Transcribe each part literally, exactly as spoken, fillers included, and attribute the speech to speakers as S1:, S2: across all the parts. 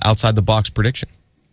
S1: outside the box prediction.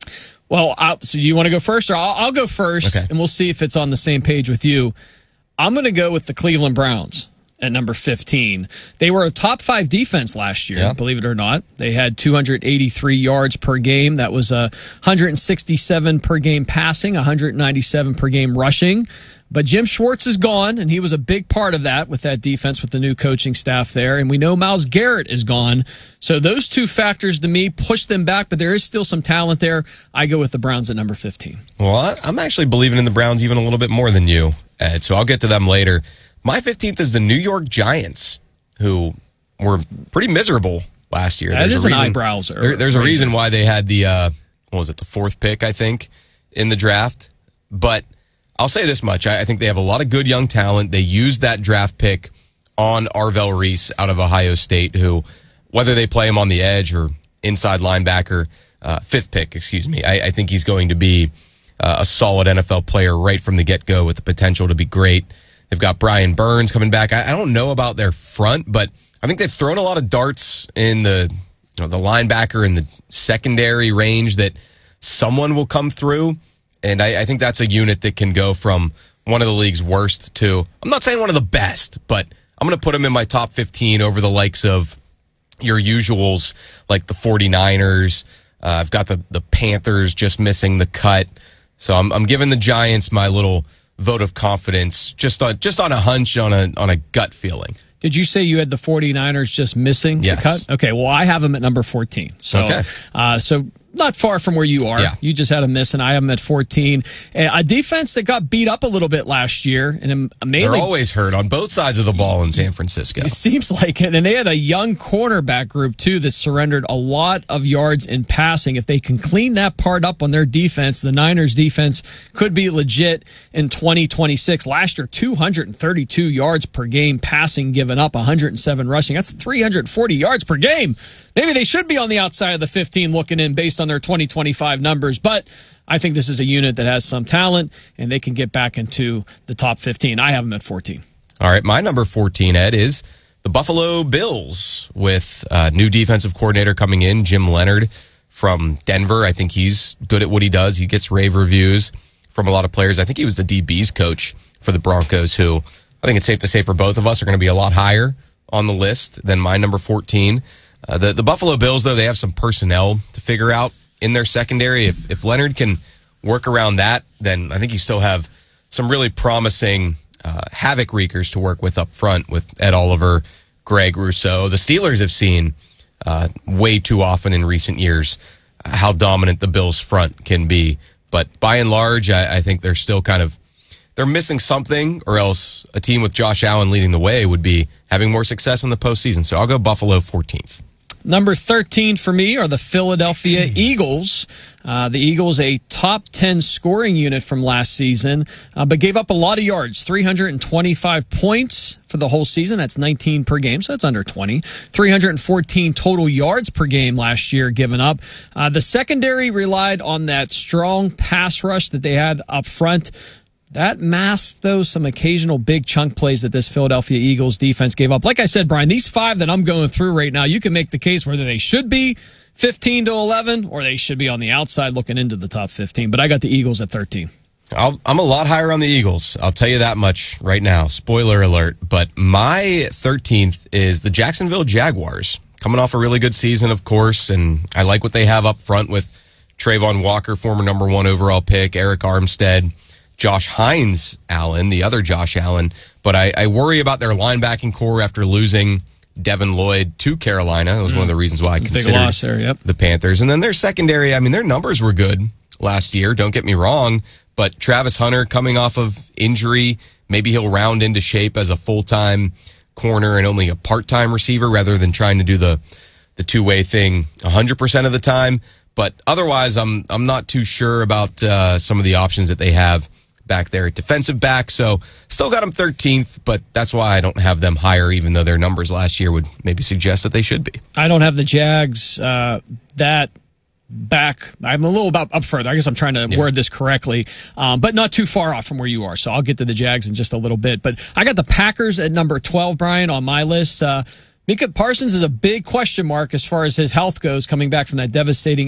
S2: Well, I'll, so do you want to go first, or I'll, I'll go first,
S1: okay.
S2: and we'll see if it's on the same page with you. I'm going to go with the Cleveland Browns at number fifteen. They were a top five defense last year,
S1: yeah.
S2: believe it or not. They had two hundred eighty-three yards per game. That was uh, one hundred sixty-seven per game passing, one hundred ninety-seven per game rushing. But Jim Schwartz is gone, and he was a big part of that with that defense with the new coaching staff there. And we know Myles Garrett is gone. So those two factors, to me, push them back, but there is still some talent there. I go with the Browns at number fifteen.
S1: Well, I'm actually believing in the Browns even a little bit more than you, Ed, so I'll get to them later. My fifteenth is the New York Giants, who were pretty miserable last year.
S2: That
S1: there's
S2: is
S1: a
S2: an
S1: reason,
S2: eyebrows.
S1: There, there's a reason why they had the, uh, what was it, the fourth pick, I think, in the draft. But I'll say this much. I think they have a lot of good young talent. They used that draft pick on Arvell Reese out of Ohio State, who, whether they play him on the edge or inside linebacker, uh, fifth pick, excuse me, I, I think he's going to be uh, a solid N F L player right from the get-go with the potential to be great. They've got Brian Burns coming back. I, I don't know about their front, but I think they've thrown a lot of darts in the you know, the linebacker and the secondary range that someone will come through. And I, I think that's a unit that can go from one of the league's worst to, I'm not saying one of the best, but I'm going to put them in my top fifteen over the likes of your usuals, like the 49ers. Uh, I've got the, the Panthers just missing the cut. So I'm, I'm giving the Giants my little vote of confidence just on, just on a hunch, on a, on a gut feeling.
S2: Did you say you had the 49ers just missing
S1: yes.
S2: the cut? Okay, well, I have them at number fourteen. So,
S1: okay.
S2: uh, so not far from where you are.
S1: Yeah.
S2: You just had them miss, and I have them at fourteen. And a defense that got beat up a little bit last year. and mainly,
S1: They're always hurt on both sides of the ball in San Francisco.
S2: It seems like it. And they had a young cornerback group, too, that surrendered a lot of yards in passing. If they can clean that part up on their defense, the Niners' defense could be legit in twenty twenty-six. Last year, two hundred thirty-two yards per game passing given up, one hundred seven rushing. That's three hundred forty yards per game. Maybe they should be on the outside of the fifteen looking in based on their twenty twenty-five numbers, but I think this is a unit that has some talent, and they can get back into the top fifteen. I have them at fourteen.
S1: All right, my number fourteen, Ed, is the Buffalo Bills with a new defensive coordinator coming in, Jim Leonhard from Denver. I think he's good at what he does. He gets rave reviews from a lot of players. I think he was the D B's coach for the Broncos, who I think it's safe to say for both of us are going to be a lot higher on the list than my number fourteen. Uh, the, the Buffalo Bills, though, they have some personnel to figure out in their secondary. If, if Leonhard can work around that, then I think you still have some really promising uh, havoc wreakers to work with up front with Ed Oliver, Greg Rousseau. The Steelers have seen uh, way too often in recent years how dominant the Bills front can be. But by and large, I, I think they're still kind of, they're missing something, or else a team with Josh Allen leading the way would be having more success in the postseason. So I'll go Buffalo fourteenth.
S2: Number thirteen for me are the Philadelphia Eagles. Uh, the Eagles, a top ten scoring unit from last season, uh, but gave up a lot of yards, three hundred twenty-five points for the whole season. That's nineteen per game, so that's under twenty. three hundred fourteen total yards per game last year given up. Uh, the secondary relied on that strong pass rush that they had up front. That masked, though, some occasional big chunk plays that this Philadelphia Eagles defense gave up. Like I said, Brian, these five that I'm going through right now, you can make the case whether they should be fifteen to eleven or they should be on the outside looking into the top fifteen. But I got the Eagles at thirteen.
S1: I'll, I'm a lot higher on the Eagles. I'll tell you that much right now. Spoiler alert. But my thirteenth is the Jacksonville Jaguars. Coming off a really good season, of course, and I like what they have up front with Trayvon Walker, former number one overall pick, Eric Armstead, Josh Hines Allen, the other Josh Allen. But I, I worry about their linebacking core after losing Devin Lloyd to Carolina. That was mm. one of the reasons why I considered
S2: Big loss there, yep.
S1: the Panthers. And then their secondary, I mean, their numbers were good last year, don't get me wrong. But Travis Hunter coming off of injury, maybe he'll round into shape as a full-time corner and only a part-time receiver rather than trying to do the, the two-way thing one hundred percent of the time. But otherwise, I'm I'm not too sure about uh, some of the options that they have back there at defensive back. So still got them thirteenth, but that's why I don't have them higher, even though their numbers last year would maybe suggest that they should be.
S2: I don't have the Jags uh, that back. I'm a little about up further. I guess I'm trying to yeah. word this correctly, um, but not too far off from where you are. So I'll get to the Jags in just a little bit. But I got the Packers at number twelve, Brian, on my list. Uh, Micah Parsons is a big question mark as far as his health goes, coming back from that devastating